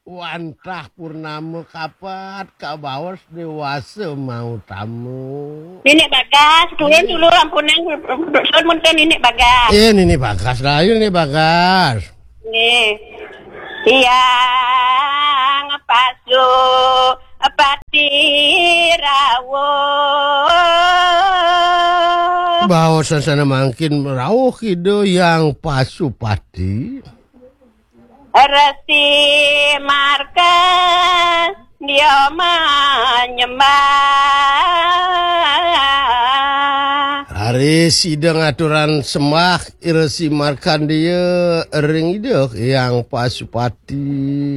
Wantah purnama kapat kabawas dewasa mau tamu. Nenek Bagas, tulen dulu ampunan sun munten Nenek Bagas. Ini Bagas lah, ini Bagas. Nih. Yang pasu patirawo. Bawa sana mangkin merauh kido yang pasupati. Resi markas dia menyembah. Hari sidang aturan semah iresi markan dia ring idok yang pasupati.